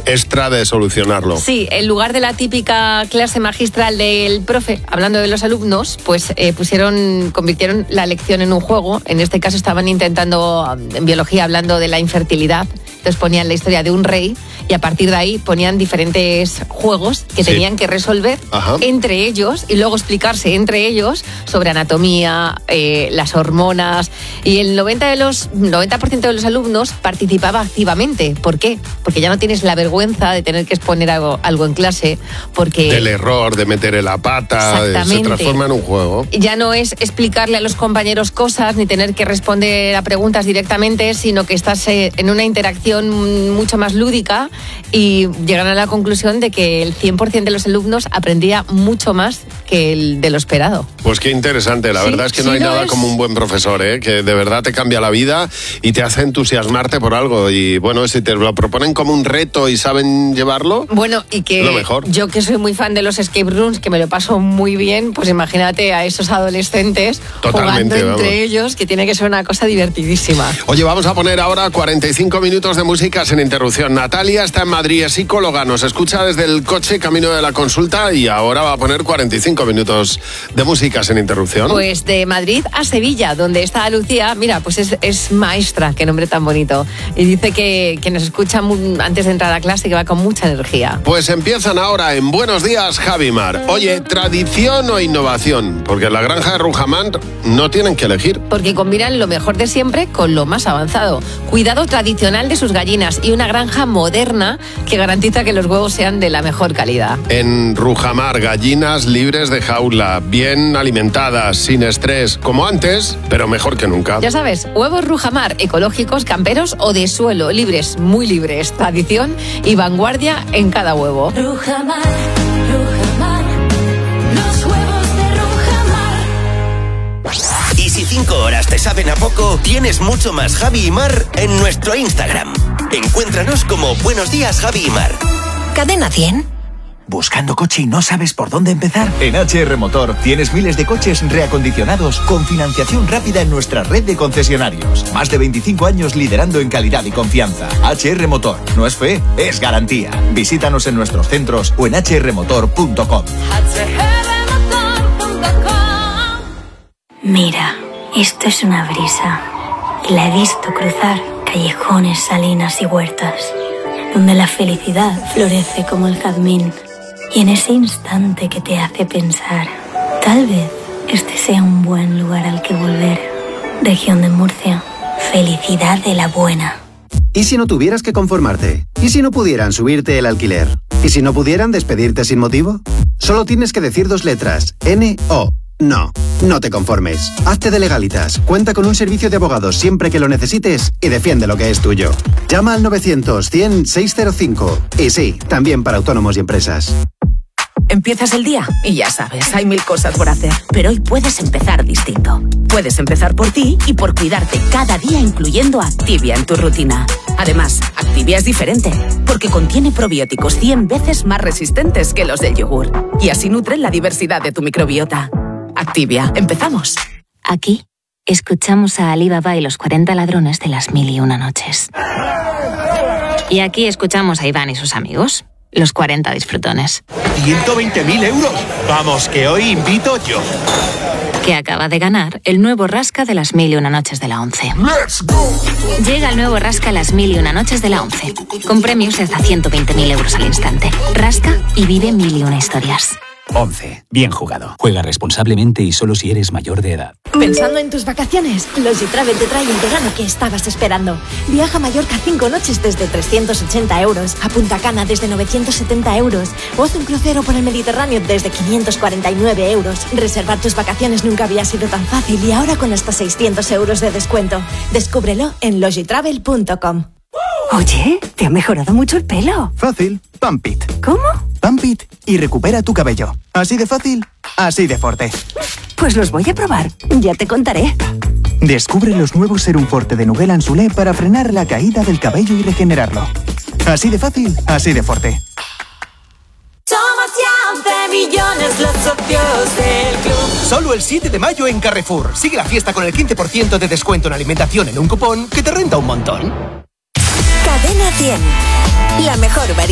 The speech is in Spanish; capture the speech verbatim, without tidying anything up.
extra de solucionarlo. Sí, en lugar de la típica clase magistral del profe, hablando de los alumnos, pues eh, pusieron, convirtieron la lección en un juego. En este caso estaban intentando, en biología, hablando de la infertilidad. Entonces ponían la historia de un rey y a partir de ahí ponían diferentes juegos que sí. tenían que resolver Ajá. entre ellos y luego explicarse entre ellos sobre anatomía, eh, las hormonas. Y el noventa de los, noventa por ciento de los alumnos participaba activamente. ¿Por qué? Porque ya no tienes la vergüenza de tener que exponer algo, algo en clase. Porque del error, de meter en la pata, se transforma en un juego. Ya no es explicarle a los compañeros cosas ni tener que responder a preguntas directamente, sino que estás eh, en una interacción mucho más lúdica y llegan a la conclusión de que el cien por ciento de los alumnos aprendía mucho más que el de lo esperado. Pues qué interesante, la sí, verdad es que no hay no nada es... como un buen profesor, ¿eh? Que de verdad te cambia la vida y te hace entusiasmarte por algo y bueno, si te lo proponen como un reto y saben llevarlo, bueno, y que lo mejor. Yo que soy muy fan de los escape rooms, que me lo paso muy bien, pues imagínate a esos adolescentes Totalmente, jugando entre vamos. ellos, que tiene que ser una cosa divertidísima. Oye, vamos a poner ahora cuarenta y cinco minutos de música sin interrupción. Natalia está en Madrid, es psicóloga, nos escucha desde el coche camino de la consulta y ahora va a poner cuarenta y cinco minutos de música sin interrupción. Pues de Madrid a Sevilla, donde está Lucía, mira, pues es, es maestra, qué nombre tan bonito. Y dice que, que nos escucha muy, antes de entrar a clase, que va con mucha energía. Pues empiezan ahora en Buenos Días, Javi Mar. Oye, ¿tradición o innovación? Porque en la granja de Rujamar no tienen que elegir. Porque combinan lo mejor de siempre con lo más avanzado. Cuidado tradicional de sus gallinas y una granja moderna que garantiza que los huevos sean de la mejor calidad. En Rujamar, gallinas libres de jaula, bien alimentadas, sin estrés, como antes, pero mejor que nunca. Ya sabes, huevos Rujamar, ecológicos, camperos o de suelo, libres, muy libres. Tradición y vanguardia en cada huevo. Rujamar, Rujamar, los huevos de Rujamar. Y si cinco horas te saben a poco, tienes mucho más Javi y Mar en nuestro Instagram. Encuéntranos como Buenos Días, Javi y Mar. Cadena cien. ¿Buscando coche y no sabes por dónde empezar? En H R Motor tienes miles de coches reacondicionados con financiación rápida en nuestra red de concesionarios. Más de veinticinco años liderando en calidad y confianza. H R Motor. No es fe, es garantía. Visítanos en nuestros centros o en h r motor punto com. Mira, esto es una brisa. Y la he visto cruzar callejones, salinas y huertas, donde la felicidad florece como el jazmín. Y en ese instante que te hace pensar, tal vez este sea un buen lugar al que volver. Región de Murcia, felicidad de la buena. ¿Y si no tuvieras que conformarte? ¿Y si no pudieran subirte el alquiler? ¿Y si no pudieran despedirte sin motivo? Solo tienes que decir dos letras, N O. No, no te conformes. Hazte de Legalitas. Cuenta con un servicio de abogados siempre que lo necesites y defiende lo que es tuyo. Llama al novecientos, cien, seiscientos cinco. Y sí, también para autónomos y empresas. Empiezas el día y ya sabes, hay mil cosas por hacer. Pero hoy puedes empezar distinto. Puedes empezar por ti y por cuidarte cada día, incluyendo Activia en tu rutina. Además, Activia es diferente, porque contiene probióticos cien veces más resistentes que los del yogur. Y así nutren la diversidad de tu microbiota. Activia, empezamos. Aquí escuchamos a Ali Baba y los cuarenta ladrones de las mil y una noches. Y aquí escuchamos a Iván y sus amigos, los cuarenta disfrutones. ¿ciento veinte mil euros? Vamos, que hoy invito yo. Que acaba de ganar el nuevo Rasca de las mil y una noches de la once. ¡Let's go! Llega el nuevo Rasca las mil y una noches de la once, con premios de hasta ciento veinte mil euros al instante. Rasca y vive mil y una historias. once. Bien jugado. Juega responsablemente y solo si eres mayor de edad. ¿Pensando en tus vacaciones? Logitravel te trae el verano que estabas esperando. Viaja a Mallorca cinco noches desde trescientos ochenta euros, a Punta Cana desde novecientos setenta euros, o haz un crucero por el Mediterráneo desde quinientos cuarenta y nueve euros. Reservar tus vacaciones nunca había sido tan fácil y ahora con hasta seiscientos euros de descuento. Descúbrelo en logitravel punto com. Oye, te ha mejorado mucho el pelo. Fácil, Pump It. ¿Cómo? Pump It y recupera tu cabello. Así de fácil, así de fuerte. Pues los voy a probar, ya te contaré. Descubre los nuevos Serum Forte de Nugel Anzulé para frenar la caída del cabello y regenerarlo. Así de fácil, así de fuerte. Somos ya once millones los socios del club. Solo el siete de mayo en Carrefour. Sigue la fiesta con el quince por ciento de descuento en alimentación en un cupón que te renta un montón. Cadena cien. La mejor variedad.